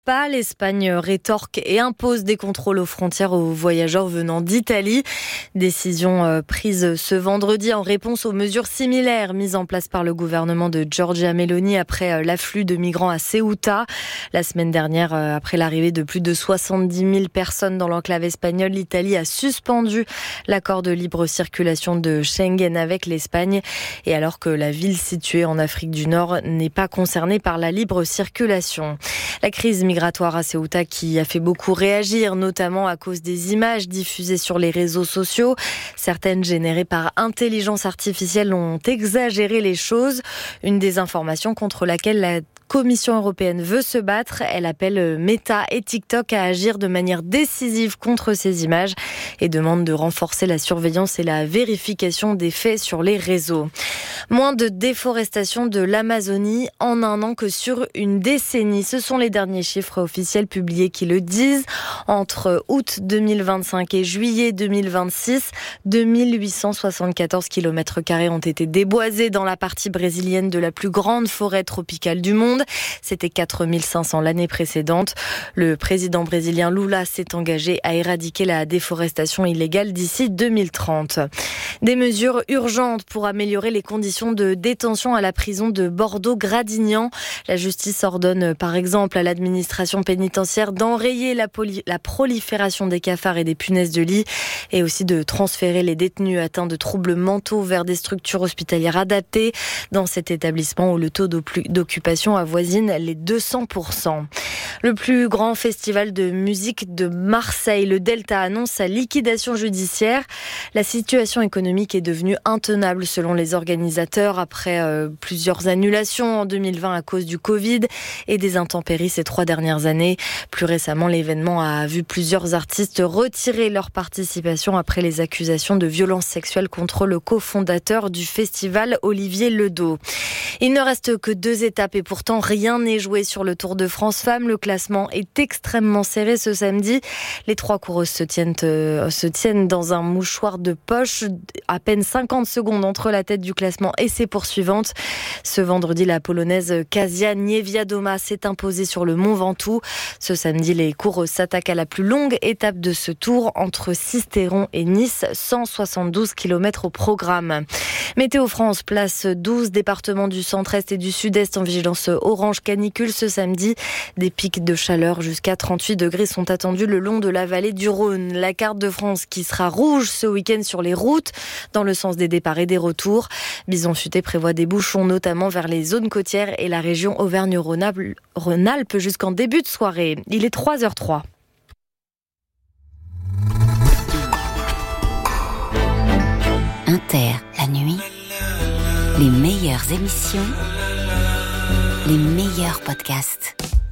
pas. L'Espagne rétorque et impose des contrôles aux frontières aux voyageurs venant d'Italie. Décision prise ce vendredi en réponse aux mesures similaires mises en place par le gouvernement de Giorgia Meloni après l'afflux de migrants à Ceuta. La semaine dernière, après l'arrivée de plus de 70 000 personnes dans l'enclave espagnole, l'Italie a suspendu l'accord de libre circulation de Schengen avec l'Espagne. Et alors que la ville située en Afrique du Nord n'est pas concernée par la libre circulation. La crise migratoire à Ceuta qui a fait beaucoup réagir, notamment à cause des images diffusées sur les réseaux sociaux. Certaines générées par intelligence artificielle ont exagéré les choses. Une désinformation contre laquelle la Commission européenne veut se battre. Elle appelle Meta et TikTok à agir de manière décisive contre ces images et demande de renforcer la surveillance et la vérification des faits sur les réseaux. Moins de déforestation de l'Amazonie en un an que sur une décennie. Ce sont les derniers chiffres officiels publiés qui le disent. Entre août 2025 et juillet 2026, 2874 km² ont été déboisés dans la partie brésilienne de la plus grande forêt tropicale du monde. C'était 4500 l'année précédente. Le président brésilien Lula s'est engagé à éradiquer la déforestation illégale d'ici 2030. Des mesures urgentes pour améliorer les conditions de détention à la prison de Bordeaux-Gradignan. La justice ordonne par exemple à l'administration pénitentiaire d'enrayer la prolifération des cafards et des punaises de lit et aussi de transférer les détenus atteints de troubles mentaux vers des structures hospitalières adaptées dans cet établissement où le taux d'occupation avoisine les 200%. Le plus grand festival de musique de Marseille, le Delta, annonce sa liquidation judiciaire. La situation économique est devenue intenable selon les organisateurs après plusieurs annulations en 2020 à cause du Covid et des intempéries ces 3 dernières années. Plus récemment, l'événement a vu plusieurs artistes retirer leur participation après les accusations de violences sexuelles contre le cofondateur du festival, Olivier Ledo. Il ne reste que 2 étapes et pourtant rien n'est joué sur le Tour de France Femmes. Le classement est extrêmement serré ce samedi. Les 3 coureuses se tiennent dans un mouchoir de poche. À peine 50 secondes entre la tête du classement et ses poursuivantes. Ce vendredi, la polonaise Kasia Niewiadoma s'est imposée sur le Mont Ventoux. Ce samedi, les coureuses s'attaquent à la plus longue étape de ce tour entre Sisteron et Nice, 172 km au programme. Météo France place 12 départements du centre-est et du sud-est en vigilance orange canicule ce samedi. Des pics de chaleur jusqu'à 38 degrés sont attendus le long de la vallée du Rhône. La carte de France qui sera rouge ce week-end sur les routes dans le sens des départs et des retours. Bison Futé prévoit des bouchons notamment vers les zones côtières et la région Auvergne-Rhône-Alpes jusqu'en début de soirée. Il est 3h03. Inter, la nuit, les meilleures émissions, les meilleurs podcasts.